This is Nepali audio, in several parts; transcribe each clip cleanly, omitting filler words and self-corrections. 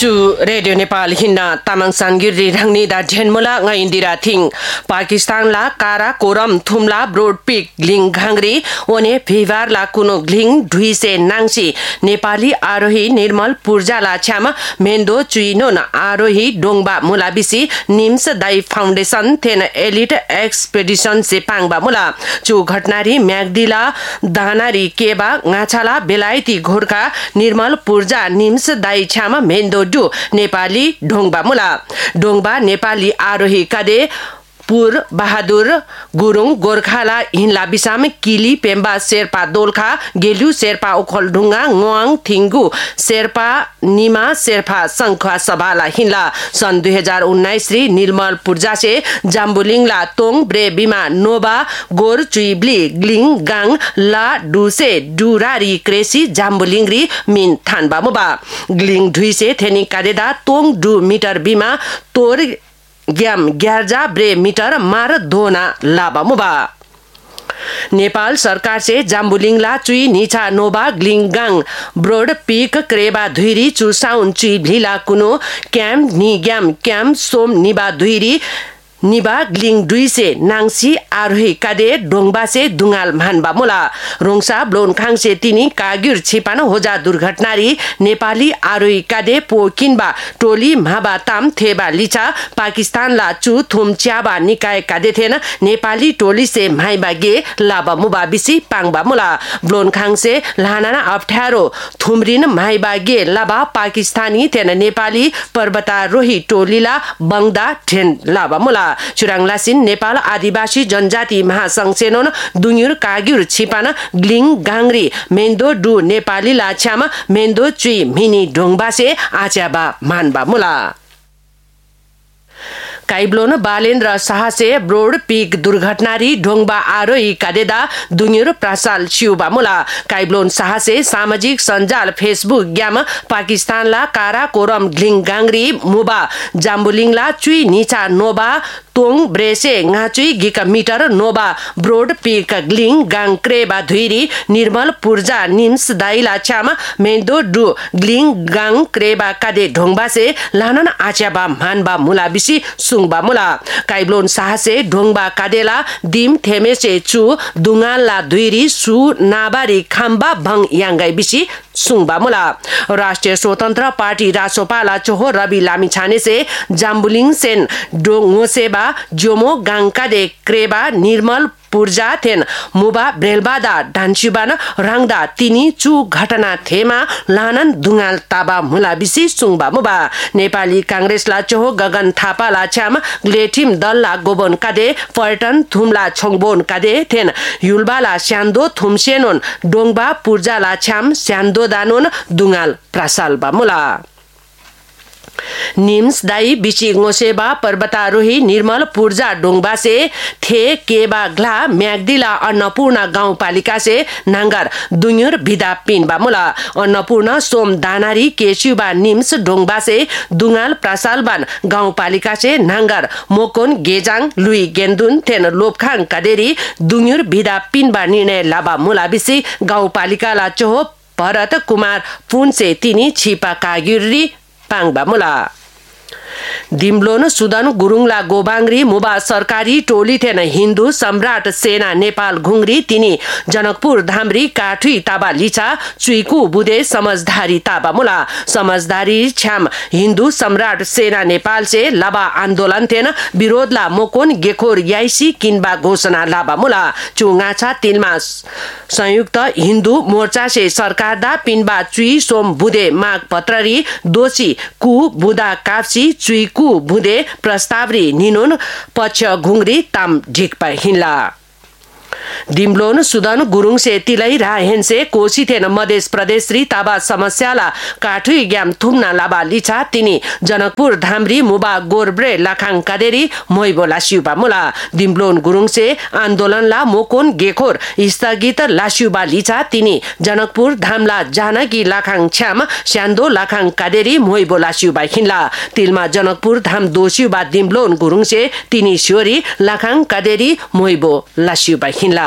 चु रेडियो नेपाल हिन्ना तामाङ सानगिरी रंगनी दा झेनमुला nga indira thing Pakistan la kara koram thumla broad peak gling घांग्री ओने फिवार ला कुनो ग्लिङ ढुइसे नाङसी नेपाली आरोही निर्मल पूर्जाला छ्याम मेन्दो चुइनो न आरोही डोङबा मुलाबिसी निम्स दाई फाउन्डेसन थेन एलिट एक्सपेडिसन से पाङबा मुला चु घटनारी म्याग्दिला दानारी केबा गाछाला बेलायती घोरका निर्मल पूर्जा निम्स दाई छ्याम मेन्दो डु नेपाली डोङबा नेपाली आरोही कादे पुर बहादुर गुरुङ गोर्खाला हिन्ला बिसाम किली पेम्बा शेर्पा दोलखा गेलु शेर्पा ओखलढुङ्गा ngoang थिङ्गु शेर्पा निमा शेर्पा संखुवा सभाला हिन्ला सन् 2019 श्री निर्मल पूर्जासे जाम्बुलिङला तोङ ब्रे बिमा नोबा गोर चुइब्ली ग्लिङ गाङ ला डुसे डुरारी क्रेसी जाम्बुलिङरी मिन थानबा मुबा ग्लिङ ढुइसे थेनी कादेदा तोङ डु मिटर बिमा तोर ग्याम ग्यार्जा ब्रे मिटर मार धोना लाबा मुबा नेपाल सरकार से जाम्बुलिङला चुई निचा नोबा ग्लिङगाङ ब्रोड पीक क्रेबा धुइरी चुसाउन चुई भिला कुनो क्याम निग्याम क्याम सोम निबा धुइरी निबा ग्लिङ दुइसे नाङसी आरोही कादे डोङबासे दुङाल मानबा मुला रोङसा ब्लोनखाङसे तिनी कागिर छिपान होजा दुर्घटनारी नेपाली आरोही कादे पोकिनबा टोली माबा ताम थेबा लिचा पाकिस्तान ला चु थुम च्याबा निकाय कादे थेन नेपाली टोली से माइबा गे लाबा मुबा बिसी पाङबा मुला ब्लोनखाङसे लानाना अप्ठ्यारो थुमरिन माइबा गे लाबा पाकिस्तानी थेन नेपाली पर्वतारोही टोलीला बङदा ठेन लाबा मुला चुराङलासिन नेपाल आदिवासी जनजाति महासंघ सेनोन दुङुर कागिर छिपान ग्लिङ गाङ्ग्री मेन्दो डु नेपाली लाछ्याम मेन्दो चुई मिनी ढोङबासे आच्याबा मानबा मुला काइब्लोन बालेन्द्र साहसे ब्रोड पीक दुर्घटनारी ढोङबा आरोही कादेदा दुङुर प्रासाल छिउबा मुला काइब्लोन साहसे सामाजिक सञ्जाल फेसबुक ग्याम पाकिस्तानला कारा कोरम ग्लिङ गाङ्ग्री मुबा जाम्बुलिङला चुई निचा nova तोङ ब्रेसे ngaचुई गिक metre nova broad peak ग्लिङ गाङ क्रेबा धुइरी निर्मल पूर्जा निम्स दाइला छ्याम मेन्दो डु ग्लिङ गाङ क्रेबा कादे ढोङबासे लानन आच्याबा मानबा मुला बिसी सुङबा मुला काइब्लोन साहसे ढोङबा कादेला दिम थेमेसे चु दुङालला धुइरी सु नाबारी खाम्बा भङ याङ्गाई बिसी सुङबा मुला राष्ट्रिय स्वतन्त्र पार्टी रासोपाला चोहो रवि लामिछाने से जाम्बुलिङ सेन डोङोसेबा जोमो गाङकादे क्रेबा निर्मल पूर्जा थेन मुबा ब्रेलबादा डान्सिबान राङदा तिनी चु घटना थेमा लानन दुङाल ताबा मुला बिसी सुङबा मुबा नेपाली कांग्रेसला चोहो गगन थापाला छ्याम ग्लेटिम दलला गोबन कादे पर्यटन थुमला छोङबोन कादे थेन युलबाला स्यान्दो थुमसेनोन डोङबा पूर्जाला छ्याम स्यान्दो दानोन दुङाल प्रासालबा मुला निम्स दाई बिची ngoसेबा पर्वतारोही निर्मल पूर्जा डोङबासे थे केबा ग्ला म्याग्दिला अन्नपूर्ण गाउँपालिका से नांगर दुङुर भिदा पिनबा मुला अन्नपूर्ण सोम दानारी केशुबा निम्स डोङबासे दुङाल प्रासालबान गाउँपालिका से नांगर मोकोन गेजाङ लुई गेन्दुन थेन लोपखाङ कादेरी दुङुर भिदा पिनबा निर्णय लाबा मुला बिसी गाउँपालिकाला चोहो भरत कुमार पुनसे तिनी छिपा कागिरी पाङबा मुला दिम्लोन सुदन गुरुङला गोबाङ्ग्री मुबा सरकारी टोली थेन हिन्दू सम्राट सेना नेपाल घुङ्ग्री तिनी जनकपुर धामरी काठुई ताबा लिचा चुइकु बुदे समझदारी ताबा मुला समझदारी छ्याम हिन्दू सम्राट सेना नेपाल से लाबा आन्दोलन थेन विरोधला मोकोन गेखोर याइसी किनबा घोषणा लाबा मुला चुङाछा तिनमा संयुक्त हिन्दू मोर्चा से सरकार दा पिनबा चुई सोम बुदे माग पत्ररी दोषी कु बुदा काप्सी चुइकु बुदे प्रस्तावरी निनुन पक्ष घुङ्ग्री ताम ढिकपा हिन्ला दिम्लोन सुदन गुरुङ से तिलै राहेन से कोसी थेन मधेस प्रदेश री ताबा समस्याला काठुई ग्याम थुम्ना लाबा लिचा तिनी जनकपुर धामरी मुबा गोरब्रे लाखाङ कादेरी मोइबो लास्युबा मुला दिम्लोन गुरुङ से आन्दोलनला मोकोन गेखोर स्थगित लास्युबा लिचा तिनी जनकपुर धामला जानकी लाखाङ छ्याम स्यान्दो लाखाङ कादेरी मोइबो लास्युबा हिन्ला तिलमा जनकपुर धाम दोस्युबा दिम्लोन गुरुङ से तिनी स्योरी लाखाङ कादेरी मोइबो लास्युबा हिन्ला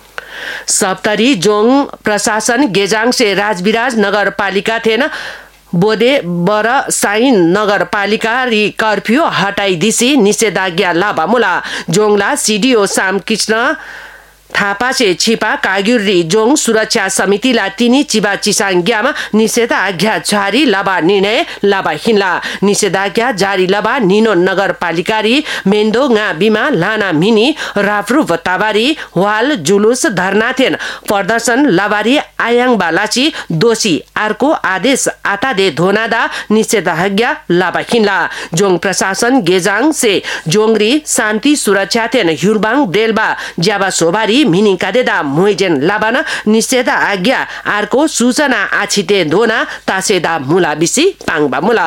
सप्तरी जोङ प्रशासन गेजाङ से राजविराज नगरपालिका थेन बोदे बर साइन नगरपालिका री कर्फ्यू हटाइदिसी निषेधाज्ञा लाबामुला जोङला सिडिओ साम कृष्ण थापाचे छिपा काग्युरी जोङ सुरक्षा समितिला तिनी चिबा चिसाङ्ग्यामा निषेधाज्ञा जारी लाबा निर्णय लाबा हिन्ला निषेधाज्ञा जारी लाबा निनो नगरपालिकारी मेन्दो गा बिमा लाना मिनी राफ्रु ताबारी वाल जुलुस धर्नाथेन प्रदर्शन लाबारी आयाङ बालाची दोषी अर्को आदेश आतादे धोनादा निषेधाज्ञा लाबा हिन्ला जोङ प्रशासन गेजाङ से जोङरी शान्ति सुरक्षा थेन ह्युरबाङ डेल्बा ज्याबा सोबारी मिनी कादेदा मोइजेन लाबाना निषेधा आज्ञा आर्को सूचना आछिते धोना तासेदा मुला बिसी पाङबा मुला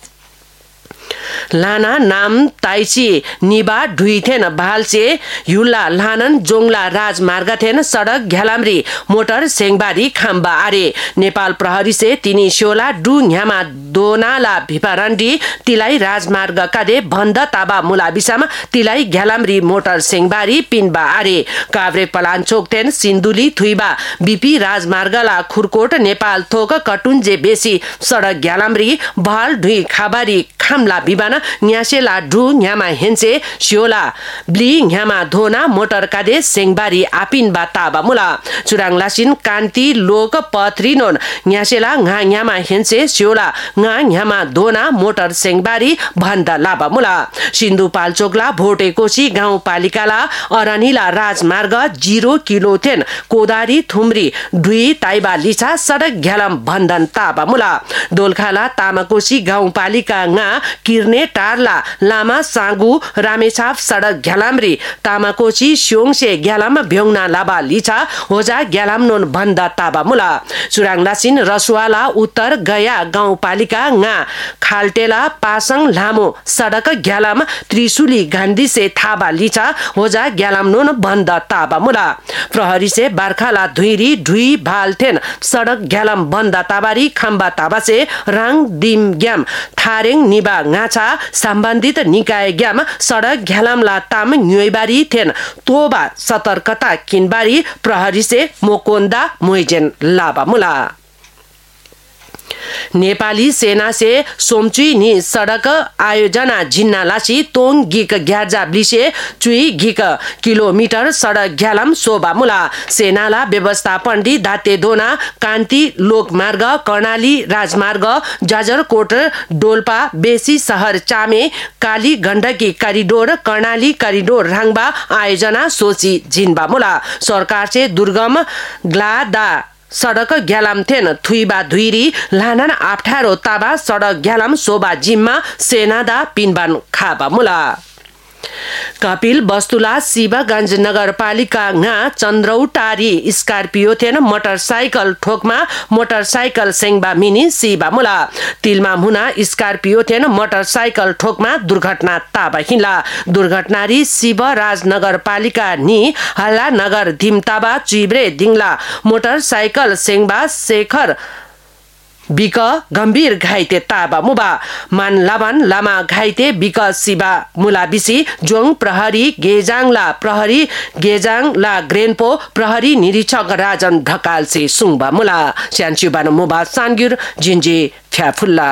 लाना नाम ताइची निबा ढुइथेन भालसे युला लानन जोङला राजमार्ग थेन सडक घ्यालाम्री मोटर सेङबारी खाम्बा आरे नेपाल प्रहरी से तिनी शोला डु न्यामा दोनाला भिपारण्डी तिलाई राजमार्ग कादे बन्द ताबा मुला बिसामा तिलाई घ्यालाम्री मोटर सेङबारी पिनबा आरे काभ्रे पलाञ्चोक थेन सिन्धुली थुइबा बिपी राजमार्गला खुरकोट नेपाल थोक कटुन्जे बेसी सडक घ्यालाम्री भाल ढुइ खाबारी खाम्ला बिबाना न्यासेला ढु न्यामा हेन्से स्योला ब्ली न्यामा धोना मोटर कादे सेङबारी आपिन बा ताबा मुला चुराङलासिन कान्ति लोक पथरिनोन न्यासेला nga न्यामा हेन्से स्योला nga न्यामा धोना मोटर सेङबारी भन्द लाबा मुला सिन्धुपाल्चोकला भोटेकोशी गाउँपालिकाला अरनिला राजमार्ग 0 किलो थेन कोदारी थुम्री ढुई ताइबा लिसा सडक घ्यालम बन्धन ताबा मुला दोलखाला तामाकोशी गाउँपालिका nga किर्ने टारला लामा सागु रामेछाप सडक घ्यालाम्री तामाकोची स्योङसे घ्यालाम भ्यौना लाबा लिचा होजा घ्यालाम नोन बन्द ताबा मुला चुराङलासिन रसुवाला उत्तर गया गाउँपालिका nga खाल्टेला पासङ लामो सडक घ्यालाम त्रिशुली गान्धी से थाबा लिचा होजा घ्यालाम नोन बन्द ताबा मुला प्रहरी से बार्खाला धुइरी ढुई भालथेन सडक घ्यालाम बन्द ताबारी खम्बा ताबा से राङ दिम ग्याम थारेङ निबा गाछा सम्बन्धित निकाय ग्याम सडक घ्यालामला ताम न्युइबारी थेन तोबा सतर्कता किनबारी प्रहरी से मोकोन्दा मोइजेन लाबा मुला नेपाली सेना से सोमचुई नि सडक आयोजना जिन्ना लासी तोङ गिक ग्याजा ब्लिसे चुई गिक किलोमिटर सडक घ्यालाम सोबा मुला सेनाला व्यवस्थापन दि दाते दोना कान्ति लोकमार्ग कर्णाली राजमार्ग जाजरकोट डोल्पा बेसी शहर चामे काली गण्डकी करिडोर कर्णाली करिडोर राङबा आयोजना सोची जिन्बा मुला सरकार से दुर्गम ग्लादा सडक घ्यालाम थेन थुइबा धुइरी लानन आप्ठारो ताबा सडक घ्यालाम सोबा जिम्मा सेनादा पिनबान खाबा मुला कपिल बस्तुला शिवगञ्ज नगरपालिका nga चन्द्रौटारी स्कर्पियो थेन मोटरसाइकल ठोकमा मोटरसाइकल सेङबा मिनी शिवा मुला तिलमा मुना स्कर्पियो थेन मोटरसाइकल ठोकमा दुर्घटना ताबा हिला दुर्घटनारी शिव राजनगरपालिका नि हल्ला नगर धिमताबा चिब्रे दिङला मोटरसाइकल सेङबा शेखर बिक गम्भीर घाइते ताबा मुबा मान लाबान लामा घाइते बिक शिवा मुला बिसी जोङ प्रहरी गेजाङला ग्रेनपो प्रहरी निरीक्षक राजन ढकाल से सुङबा मुला स्यान्चुबान मुबा सानगुर जिन्जे फ्याफुल्ला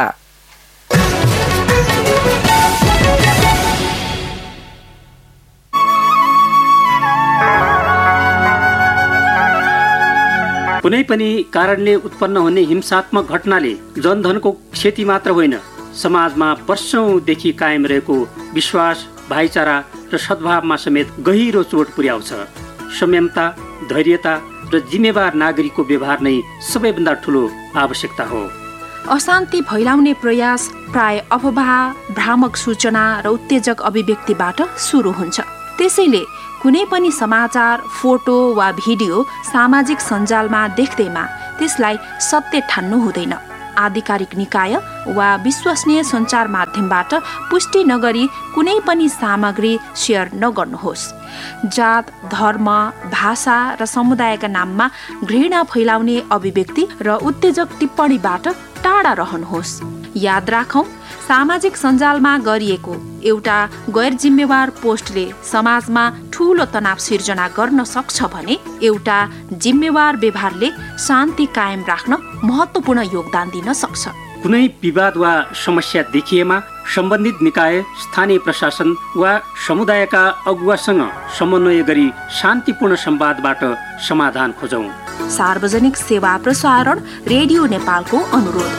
कुनै पनि कारणले उत्पन्न हुने हिंसात्मक घटनाले जनधनको क्षति मात्र होइन समाजमा वर्षौंदेखि कायम रहेको विश्वास भाइचारा र सद्भावमा समेत गहिरो चोट पुर्याउँछ। संयमता धैर्यता र जिम्मेवार नागरिकको व्यवहार नै सबैभन्दा ठूलो आवश्यकता हो। अशान्ति फैलाउने प्रयास प्राय अफवाह भ्रामक सूचना र उत्तेजक अभिव्यक्तिबाट सुरु हुन्छ। त्यसैले कुनै पनि समाचार फोटो वा भिडियो सामाजिक सञ्जालमा देख्दैमा त्यसलाई सत्य ठान्नु हुँदैन। आधिकारिक निकाय वा विश्वसनीय सञ्चार माध्यमबाट पुष्टि नगरी कुनै पनि सामग्री सेयर नगर्नुहोस्। जात धर्म भाषा र समुदायका नाममा घृणा फैलाउने अभिव्यक्ति र उत्तेजक टिप्पणीबाट टाढा रहनुहोस्। याद राखौं, सामाजिक सञ्जालमा गरिएको एउटा गैर जिम्मेवार पोस्टले समाजमा ठूलो तनाव सिर्जना गर्न सक्छ भने एउटा जिम्मेवार व्यवहारले शान्ति कायम राख्न महत्त्वपूर्ण योगदान दिन सक्छ। कुनै विवाद वा समस्या देखिएमा सम्बन्धित निकाय, स्थानीय प्रशासन वा समुदायका अगुवासँग समन्वय गरी शान्तिपूर्ण संवादबाट समाधान खोजौं। सार्वजनिक सेवा प्रसारण रेडियो नेपालको अनुरोध।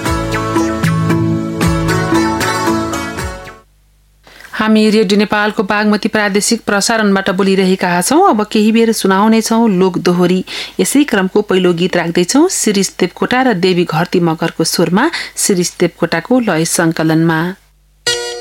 हामी रेडियो नेपालको बागमती प्रादेशिक प्रसारणबाट बोलिरहेका छौं। अब केही बेर सुनाउनेछौं लोक दोहोरी। यसै क्रमको पहिलो गीत राख्दैछौं शिरीष देवकोटा र देवी घरती मगरको स्वरमा शिरीष देवकोटाको लय संकलनमा।